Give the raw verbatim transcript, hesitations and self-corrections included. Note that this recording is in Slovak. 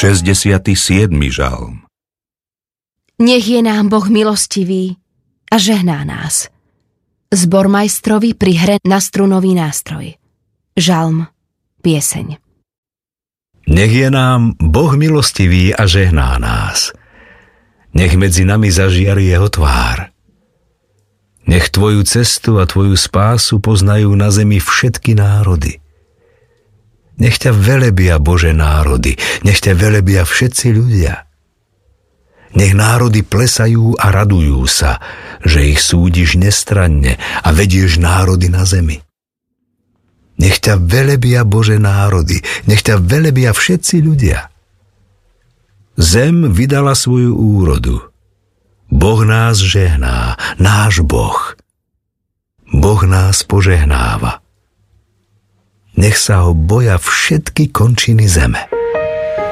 šesťdesiaty siedmy žalm. Nech je nám Boh milostivý a žehná nás. Zbormajstrovi pri hre na strunový nástroj. Žalm, pieseň. Nech je nám Boh milostivý a žehná nás. Nech medzi nami zažiari jeho tvár. Nech tvoju cestu a tvoju spásu poznajú na zemi všetky národy. Nech ťa velebia, Bože, národy, nech ťa velebia všetci ľudia. Nech národy plesajú a radujú sa, že ich súdiš nestranne a vedieš národy na zemi. Nech ťa velebia, Bože, národy, nech ťa velebia všetci ľudia. Zem vydala svoju úrodu. Boh nás žehná, náš Boh. Boh nás požehnáva. Nech sa ho boja všetky končiny zeme.